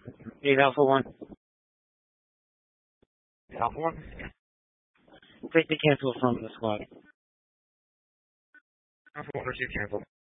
8 Alpha 1. Alpha 1? Take the cancel from the squad. Alpha 1 received cancel.